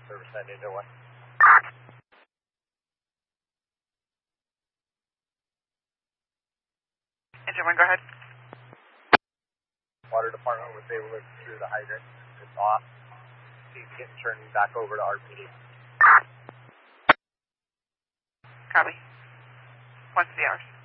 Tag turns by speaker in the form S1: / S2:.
S1: service that into one.
S2: Engine 1, go ahead.
S1: Water department was able to secure the hydrant. It's off. He's getting turned back over to RPD.
S2: Copy. 1 to the hours.